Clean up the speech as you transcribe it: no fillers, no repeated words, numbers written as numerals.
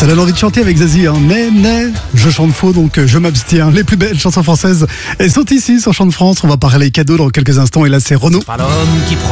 Ça donne envie de chanter avec Zazie, hein. Mais, je chante faux, donc je m'abstiens. Les plus belles chansons françaises, elles sont ici sur Chant de France. On va parler cadeaux dans quelques instants. Et là, c'est Renaud. Par l'homme qui prend